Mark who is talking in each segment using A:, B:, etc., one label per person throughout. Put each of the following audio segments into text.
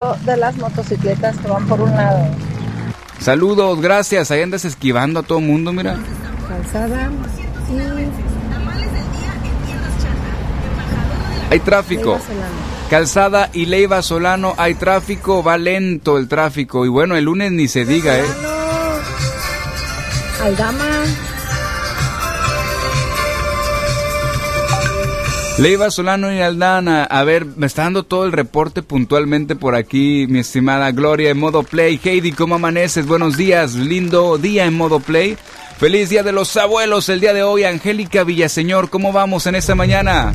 A: de las motocicletas que van por un lado.
B: Saludos, gracias. Ahí andas esquivando a todo mundo, mira.
A: Calzada y...
B: Hay tráfico. Calzada y Leiva Solano, hay tráfico, va lento el tráfico. Y bueno, el lunes ni se diga,
A: Aldama.
B: Leiva Solano y Aldana, a ver, me está dando todo el reporte puntualmente por aquí, mi estimada Gloria en modo play. Heidi, ¿cómo amaneces? Buenos días, lindo día en modo play. Feliz Día de los Abuelos el día de hoy. Angélica Villaseñor, ¿cómo vamos en esta mañana?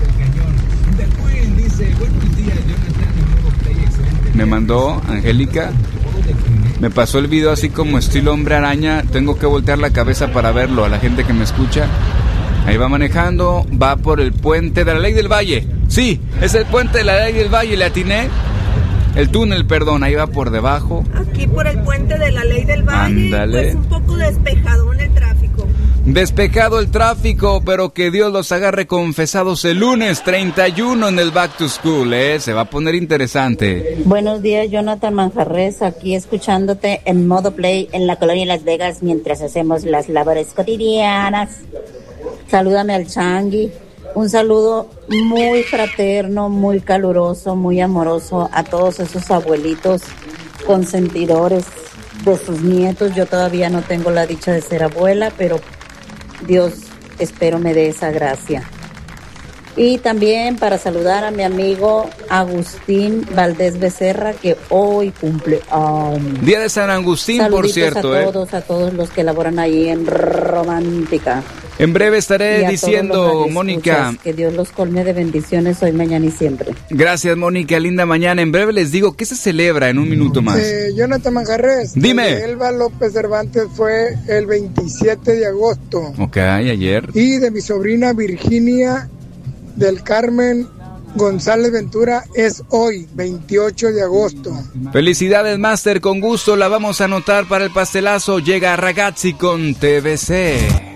B: Me mandó Angélica, me pasó el video así como estilo hombre araña. Tengo que voltear la cabeza para verlo, a la gente que me escucha. Ahí va manejando, va por el puente de la Ley del Valle. Sí, es el puente de la Ley del Valle, le atiné. El túnel, perdón, ahí va por debajo.
A: Aquí por el puente de la Ley del Valle.
B: Ándale.
A: Pues un poco despejado en el tráfico.
B: Despejado el tráfico, pero que Dios los agarre confesados el lunes 31 en el Back to School, Se va a poner interesante.
C: Buenos días, Jonathan Manjarres, aquí escuchándote en modo play en la colonia Las Vegas mientras hacemos las labores cotidianas. Salúdame al Changui. Un saludo muy fraterno, muy caluroso, muy amoroso a todos esos abuelitos consentidores de sus nietos. Yo todavía no tengo la dicha de ser abuela, pero Dios espero me dé esa gracia. Y también para saludar a mi amigo Agustín Valdés Becerra, que hoy cumple
B: Día de San Agustín,
C: saluditos
B: por cierto.
C: a todos los que laboran ahí en Romántica.
B: En breve estaré diciendo, Mónica.
C: Que Dios los colme de bendiciones hoy, mañana y siempre.
B: Gracias, Mónica, linda mañana. En breve les digo, ¿qué se celebra en un minuto más?
D: Jonathan Manjarres.
B: Dime.
D: De Elba López Cervantes fue el 27 de agosto.
B: Ok, ayer.
D: Y de mi sobrina Virginia del Carmen González Ventura es hoy, 28 de agosto.
B: Felicidades, Master, con gusto la vamos a anotar para el pastelazo. Llega Ragazzi con TBC.